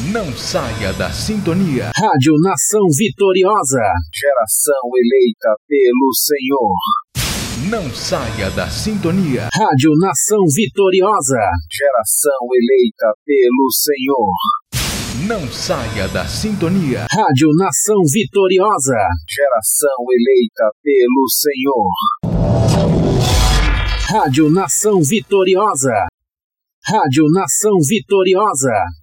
Não saia da sintonia. Rádio Nação Vitoriosa. Geração eleita pelo Senhor. Não saia da sintonia. Rádio Nação Vitoriosa. Geração eleita pelo Senhor. Não saia da sintonia. Rádio Nação Vitoriosa. Geração eleita pelo Senhor. Rádio Nação Vitoriosa. Rádio Nação Vitoriosa.